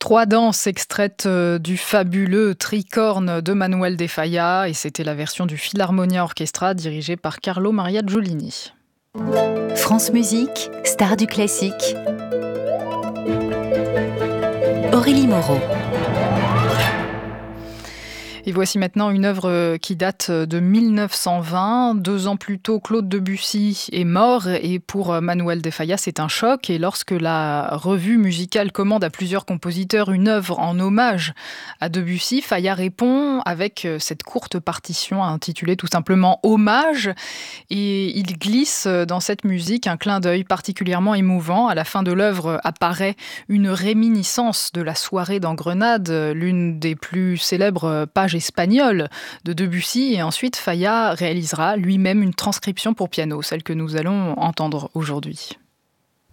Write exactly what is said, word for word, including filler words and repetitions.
Trois danses extraites euh, du fabuleux Tricorne de Manuel de Falla, et c'était la version du Philharmonia Orchestra dirigé par Carlo Maria Giulini. France Musique, star du classique. Aurélie Moreau. Et voici maintenant une œuvre qui date de mille neuf cent vingt. Deux ans plus tôt, Claude Debussy est mort et pour Manuel de Falla, c'est un choc. Et lorsque la revue musicale commande à plusieurs compositeurs une œuvre en hommage à Debussy, Falla répond avec cette courte partition intitulée tout simplement « Hommage ». Et il glisse dans cette musique un clin d'œil particulièrement émouvant. À la fin de l'œuvre apparaît une réminiscence de la soirée dans Grenade, l'une des plus célèbres pages espagnole de Debussy, et ensuite Falla réalisera lui-même une transcription pour piano, celle que nous allons entendre aujourd'hui.